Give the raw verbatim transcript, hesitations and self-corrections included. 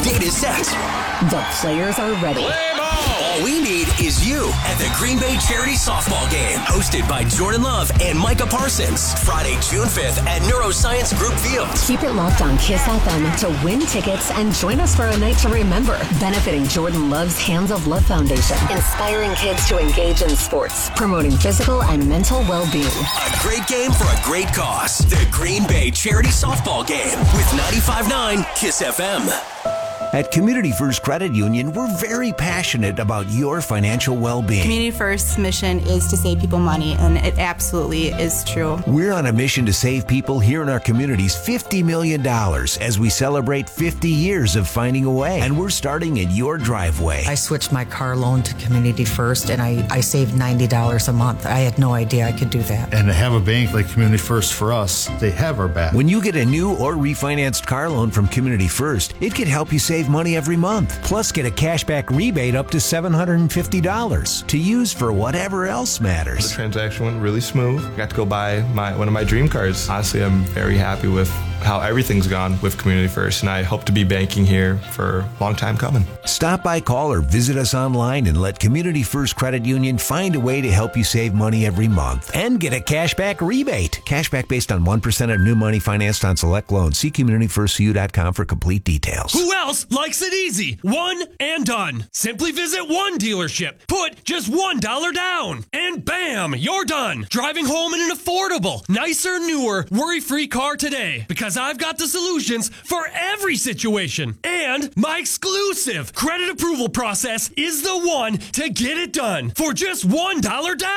gate is set. The players are ready. All we need is you at the Green Bay Charity Softball Game, hosted by Jordan Love and Micah Parsons. Friday, June fifth at Neuroscience Group Field. Keep it locked on Kiss F M to win tickets and join us for a night to remember. Benefiting Jordan Love's Hands of Love Foundation. Inspiring kids to engage in sports. Promoting physical and mental well-being. A great game for a great cause. The Green Bay Charity Softball Game with ninety-five point nine Kiss F M. At Community First Credit Union, we're very passionate about your financial well-being. Community First's mission is to save people money, and it absolutely is true. We're on a mission to save people here in our communities fifty million dollars as we celebrate fifty years of finding a way. And we're starting in your driveway. I switched my car loan to Community First, and I, I saved ninety dollars a month. I had no idea I could do that. And to have a bank like Community First for us, they have our back. When you get a new or refinanced car loan from Community First, it could help you save money every month. Plus, get a cashback rebate up to seven hundred fifty dollars to use for whatever else matters. The transaction went really smooth. I got to go buy my one of my dream cars. Honestly, I'm very happy with how everything's gone with Community First, and I hope to be banking here for a long time coming. Stop by, call, or visit us online and let Community First Credit Union find a way to help you save money every month and get a cashback rebate. Cashback based on one percent of new money financed on select loans. See community first c u dot com for complete details. Who else likes it easy? One and done. Simply visit one dealership. Put just one dollar down. And bam, you're done. Driving home in an affordable, nicer, newer, worry-free car today. Because I've got the solutions for every situation. And my exclusive credit approval process is the one to get it done for just one dollar down.